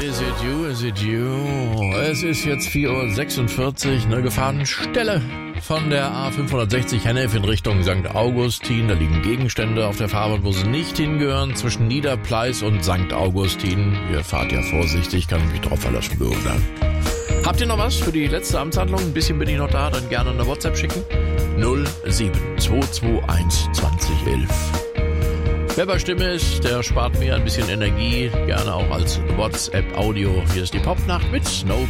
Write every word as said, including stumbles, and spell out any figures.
Is it you, is it you? Es ist jetzt vier Uhr sechsundvierzig, eine Gefahrenstelle von der A fünfhundertsechzig Hennef in Richtung Sankt Augustin. Da liegen Gegenstände auf der Fahrbahn, wo sie nicht hingehören, zwischen Niederpleis und Sankt Augustin. Ihr fahrt ja vorsichtig, kann ich mich drauf verlassen, Bürger. Habt ihr noch was für die letzte Amtshandlung? Ein bisschen bin ich noch da, dann gerne eine WhatsApp schicken. null sieben zwei zwei eins zwanzig elf. Wer bei Stimme ist, der spart mir ein bisschen Energie, gerne auch als WhatsApp-Audio. Hier ist die Popnacht mit Snow.